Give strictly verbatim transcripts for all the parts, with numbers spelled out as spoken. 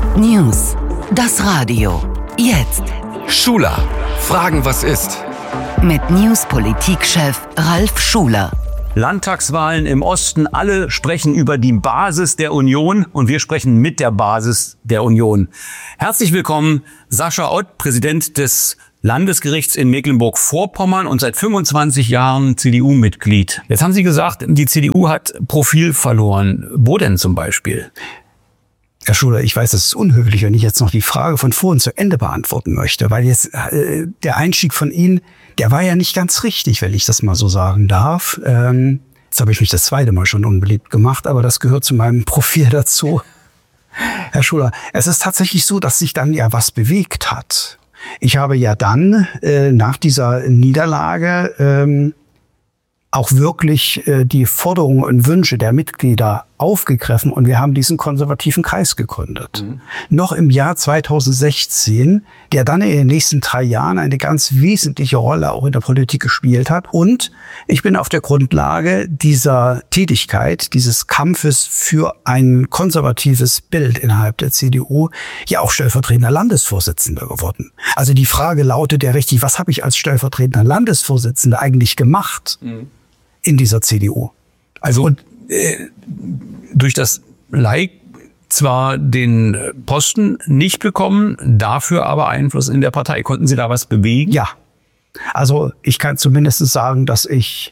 News. Das Radio. Jetzt. Schuler. Fragen, was ist? Mit News-Politikchef Ralf Schuler. Landtagswahlen im Osten, alle sprechen über die Basis der Union und wir sprechen mit der Basis der Union. Herzlich willkommen, Sascha Ott, Präsident des Landesgerichts in Mecklenburg-Vorpommern und seit fünfundzwanzig Jahren C D U-Mitglied. Jetzt haben Sie gesagt, die C D U hat Profil verloren. Wo denn zum Beispiel? Herr Schuler, ich weiß, das ist unhöflich, wenn ich jetzt noch die Frage von vorhin zu Ende beantworten möchte, weil jetzt äh, der Einstieg von Ihnen, der war ja nicht ganz richtig, wenn ich das mal so sagen darf. Ähm, jetzt habe ich mich das zweite Mal schon unbeliebt gemacht, aber das gehört zu meinem Profil dazu. Herr Schuler, es ist tatsächlich so, dass sich dann ja was bewegt hat. Ich habe ja dann äh, nach dieser Niederlage ähm, auch wirklich äh, die Forderungen und Wünsche der Mitglieder aufgegriffen und wir haben diesen konservativen Kreis gegründet. Mhm. Noch im Jahr zweitausendsechzehn, der dann in den nächsten drei Jahren eine ganz wesentliche Rolle auch in der Politik gespielt hat. Und ich bin auf der Grundlage dieser Tätigkeit, dieses Kampfes für ein konservatives Bild innerhalb der C D U ja auch stellvertretender Landesvorsitzender geworden. Also die Frage lautet ja richtig, was habe ich als stellvertretender Landesvorsitzender eigentlich gemacht? Mhm. In dieser C D U. Also und, äh, durch das Like zwar den Posten nicht bekommen, dafür aber Einfluss in der Partei. Konnten Sie da was bewegen? Ja. Also ich kann zumindest sagen, dass ich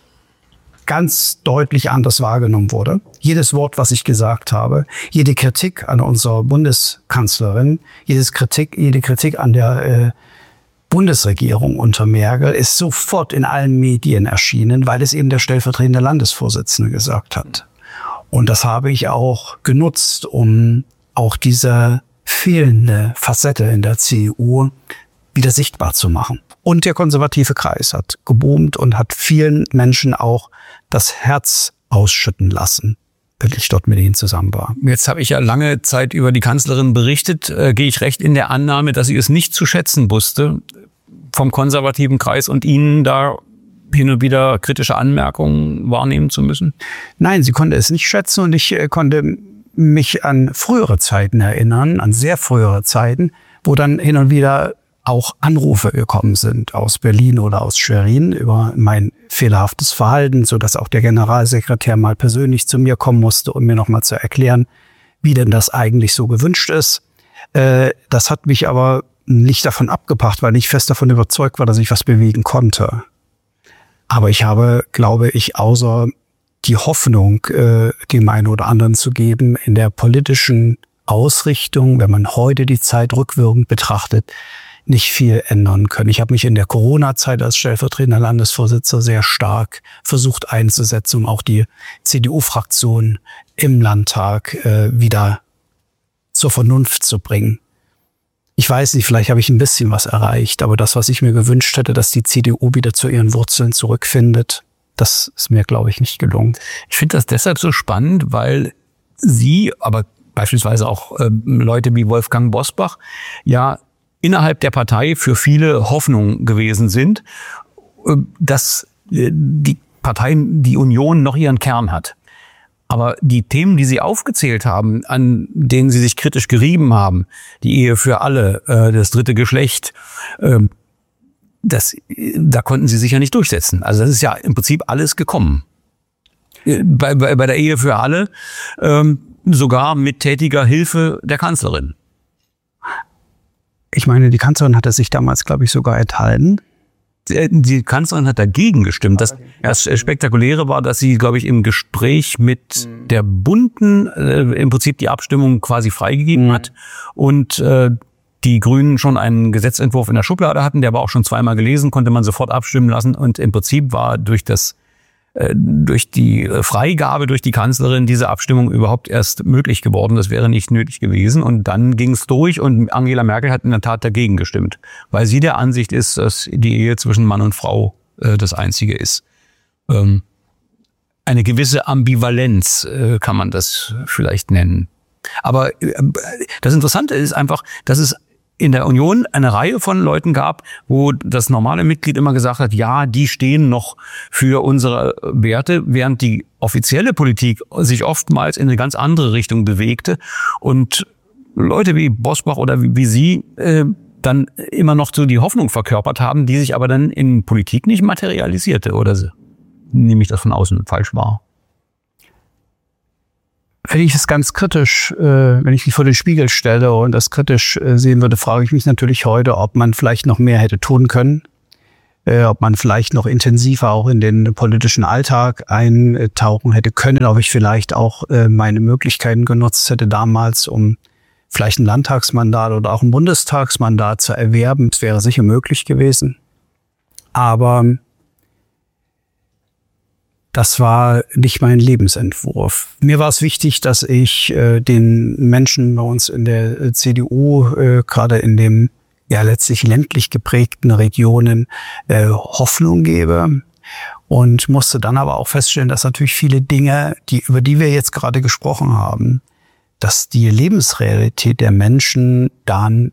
ganz deutlich anders wahrgenommen wurde. Jedes Wort, was ich gesagt habe, jede Kritik an unserer Bundeskanzlerin, jedes Kritik, jede Kritik an der äh, Bundesregierung unter Merkel ist sofort in allen Medien erschienen, weil es eben der stellvertretende Landesvorsitzende gesagt hat. Und das habe ich auch genutzt, um auch diese fehlende Facette in der C D U wieder sichtbar zu machen. Und der konservative Kreis hat geboomt und hat vielen Menschen auch das Herz ausschütten lassen, wenn ich dort mit ihnen zusammen war. Jetzt habe ich ja lange Zeit über die Kanzlerin berichtet. Äh, gehe ich recht in der Annahme, dass sie es nicht zu schätzen wusste vom konservativen Kreis und Ihnen da hin und wieder kritische Anmerkungen wahrnehmen zu müssen? Nein, sie konnte es nicht schätzen und ich äh, konnte mich an frühere Zeiten erinnern, an sehr frühere Zeiten, wo dann hin und wieder auch Anrufe gekommen sind aus Berlin oder aus Schwerin über mein fehlerhaftes Verhalten, so dass auch der Generalsekretär mal persönlich zu mir kommen musste, um mir nochmal zu erklären, wie denn das eigentlich so gewünscht ist. Äh, das hat mich aber nicht davon abgebracht, weil ich fest davon überzeugt war, dass ich was bewegen konnte. Aber ich habe, glaube ich, außer die Hoffnung, äh, dem einen oder anderen zu geben, in der politischen Ausrichtung, wenn man heute die Zeit rückwirkend betrachtet, nicht viel ändern können. Ich habe mich in der Corona-Zeit als stellvertretender Landesvorsitzender sehr stark versucht einzusetzen, um auch die C D U-Fraktion im Landtag äh, wieder zur Vernunft zu bringen. Ich weiß nicht, vielleicht habe ich ein bisschen was erreicht, aber das, was ich mir gewünscht hätte, dass die C D U wieder zu ihren Wurzeln zurückfindet, das ist mir, glaube ich, nicht gelungen. Ich finde das deshalb so spannend, weil Sie, aber beispielsweise auch äh, Leute wie Wolfgang Bosbach, ja innerhalb der Partei für viele Hoffnung gewesen sind, dass die Partei, die Union noch ihren Kern hat. Aber die Themen, die Sie aufgezählt haben, an denen Sie sich kritisch gerieben haben, die Ehe für alle, das dritte Geschlecht, das, da konnten Sie sich ja nicht durchsetzen. Also das ist ja im Prinzip alles gekommen. Bei, bei, bei der Ehe für alle, sogar mit tätiger Hilfe der Kanzlerin. Ich meine, die Kanzlerin hatte sich damals, glaube ich, sogar enthalten. Die Kanzlerin hat dagegen gestimmt. Das, das Spektakuläre war, dass sie, glaube ich, im Gespräch mit der Bunten äh, im Prinzip die Abstimmung quasi freigegeben mhm. hat und äh, die Grünen schon einen Gesetzentwurf in der Schublade hatten, der war auch schon zweimal gelesen, konnte man sofort abstimmen lassen und im Prinzip war durch das durch die Freigabe durch die Kanzlerin diese Abstimmung überhaupt erst möglich geworden. Das wäre nicht nötig gewesen. Und dann ging es durch und Angela Merkel hat in der Tat dagegen gestimmt, weil sie der Ansicht ist, dass die Ehe zwischen Mann und Frau äh, das Einzige ist. Ähm, eine gewisse Ambivalenz äh, kann man das vielleicht nennen. Aber äh, das Interessante ist einfach, dass es in der Union eine Reihe von Leuten gab, wo das normale Mitglied immer gesagt hat, ja, die stehen noch für unsere Werte, während die offizielle Politik sich oftmals in eine ganz andere Richtung bewegte. Und Leute wie Bosbach oder wie, wie Sie äh, dann immer noch so die Hoffnung verkörpert haben, die sich aber dann in Politik nicht materialisierte, oder nehme ich das von außen falsch wahr? Wenn ich es ganz kritisch, äh, wenn ich mich vor den Spiegel stelle und das kritisch äh, sehen würde, frage ich mich natürlich heute, ob man vielleicht noch mehr hätte tun können, äh, ob man vielleicht noch intensiver auch in den politischen Alltag eintauchen hätte können, ob ich vielleicht auch äh, meine Möglichkeiten genutzt hätte damals, um vielleicht ein Landtagsmandat oder auch ein Bundestagsmandat zu erwerben. Das wäre sicher möglich gewesen. Aber das war nicht mein Lebensentwurf. Mir war es wichtig, dass ich äh, den Menschen bei uns in der C D U, äh, gerade in den ja letztlich ländlich geprägten Regionen, äh, Hoffnung gebe. Und musste dann aber auch feststellen, dass natürlich viele Dinge, die über die wir jetzt gerade gesprochen haben, dass die Lebensrealität der Menschen dann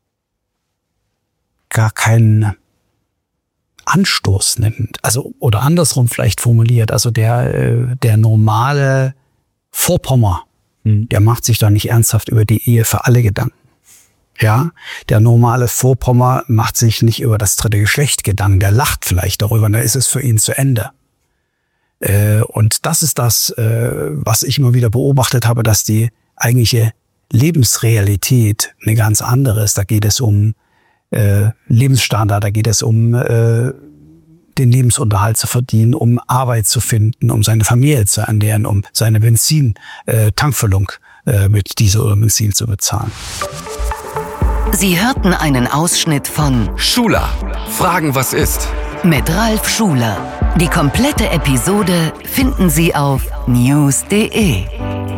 gar keinen Anstoß nimmt. Also, oder andersrum vielleicht formuliert, also der, der normale Vorpommer, mhm. der macht sich da nicht ernsthaft über die Ehe für alle Gedanken. Ja, der normale Vorpommer macht sich nicht über das dritte Geschlecht Gedanken, der lacht vielleicht darüber, dann ist es für ihn zu Ende. Äh, und das ist das, äh, was ich immer wieder beobachtet habe, dass die eigentliche Lebensrealität eine ganz andere ist. Da geht es um äh, Lebensstandard, da geht es um äh, den Lebensunterhalt zu verdienen, um Arbeit zu finden, um seine Familie zu ernähren, um seine Benzin-Tankfüllung äh, mit Diesel oder Benzin zu bezahlen. Sie hörten einen Ausschnitt von Schula. Fragen, was ist? Mit Ralf Schuler. Die komplette Episode finden Sie auf news punkt de.